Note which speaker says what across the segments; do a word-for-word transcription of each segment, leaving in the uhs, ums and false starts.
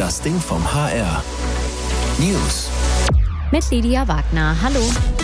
Speaker 1: Das Ding vom H R. News.
Speaker 2: Mit Lydia Wagner. Hallo.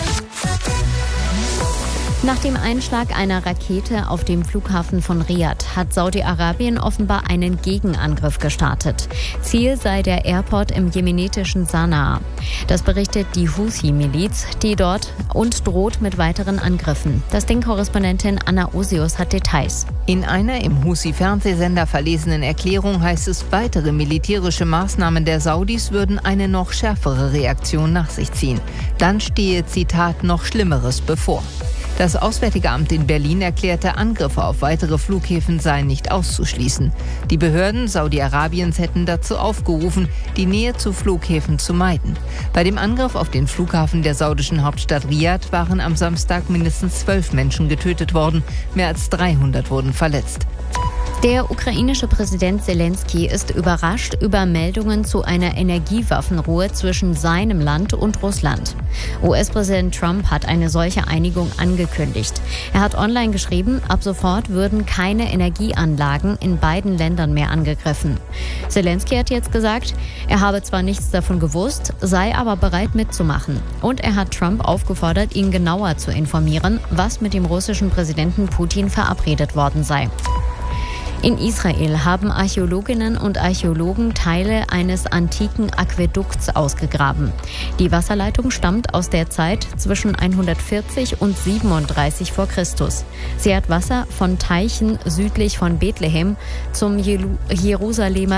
Speaker 2: Nach dem Einschlag einer Rakete auf dem Flughafen von Riad hat Saudi-Arabien offenbar einen Gegenangriff gestartet. Ziel sei der Airport im jemenitischen Sanaa. Das berichtet die Houthi-Miliz, die dort und droht mit weiteren Angriffen. Das Ding-Korrespondentin Anna Osius hat Details.
Speaker 3: In einer im Houthi-Fernsehsender verlesenen Erklärung heißt es, weitere militärische Maßnahmen der Saudis würden eine noch schärfere Reaktion nach sich ziehen. Dann stehe, Zitat, noch Schlimmeres bevor. Das Auswärtige Amt in Berlin erklärte, Angriffe auf weitere Flughäfen seien nicht auszuschließen. Die Behörden Saudi-Arabiens hätten dazu aufgerufen, die Nähe zu Flughäfen zu meiden. Bei dem Angriff auf den Flughafen der saudischen Hauptstadt Riad waren am Samstag mindestens zwölf Menschen getötet worden. Mehr als dreihundert wurden verletzt.
Speaker 2: Der ukrainische Präsident Zelensky ist überrascht über Meldungen zu einer Energiewaffenruhe zwischen seinem Land und Russland. U S-Präsident Trump hat eine solche Einigung angekündigt. Er hat online geschrieben, ab sofort würden keine Energieanlagen in beiden Ländern mehr angegriffen. Zelensky hat jetzt gesagt, er habe zwar nichts davon gewusst, sei aber bereit mitzumachen. Und er hat Trump aufgefordert, ihn genauer zu informieren, was mit dem russischen Präsidenten Putin verabredet worden sei. In Israel haben Archäologinnen und Archäologen Teile eines antiken Aquädukts ausgegraben. Die Wasserleitung stammt aus der Zeit zwischen hundertvierzig und siebenunddreißig vor Christus. Sie hat Wasser von Teichen südlich von Bethlehem zum Jerusalemer